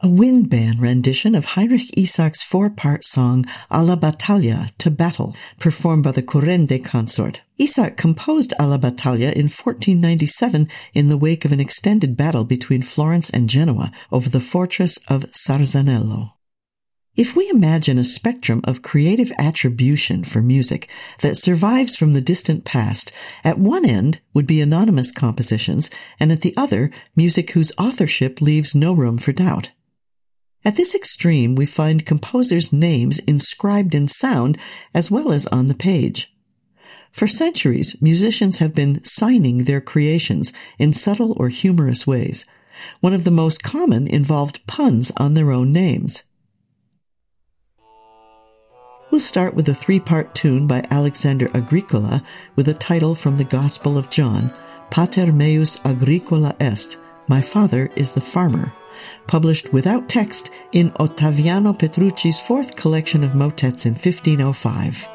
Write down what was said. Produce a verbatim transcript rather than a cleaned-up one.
a wind band rendition of Heinrich Isaac's four-part song Alla Battaglia, to battle, performed by the Currende Consort. Isaac composed Alla Battaglia in fourteen ninety-seven in the wake of an extended battle between Florence and Genoa over the fortress of Sarzanello. If we imagine a spectrum of creative attribution for music that survives from the distant past, at one end would be anonymous compositions, and at the other, music whose authorship leaves no room for doubt. At this extreme, we find composers' names inscribed in sound as well as on the page. For centuries, musicians have been signing their creations in subtle or humorous ways. One of the most common involved puns on their own names. We'll start with a three-part tune by Alexander Agricola with a title from the Gospel of John, Pater meus agricola est, My Father is the Farmer, published without text in Ottaviano Petrucci's fourth collection of motets in fifteen oh five.